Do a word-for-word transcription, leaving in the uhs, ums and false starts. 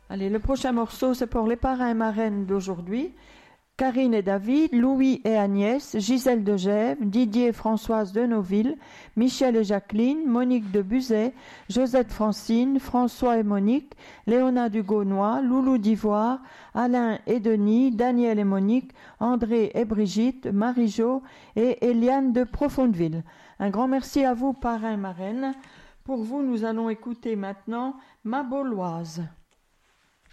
Allez, le prochain morceau, c'est pour les parrains et marraines d'aujourd'hui. Karine et David, Louis et Agnès, Gisèle de Gèves, Didier et Françoise de Noville, Michel et Jacqueline, Monique de Buzet, Josette Francine, François et Monique, Léona du Gaunois, Loulou d'Ivoire, Alain et Denis, Daniel et Monique, André et Brigitte, Marie-Jo et Eliane de Profondeville. Un grand merci à vous, parrains et marraines. Pour vous, nous allons écouter maintenant Ma Bauloise.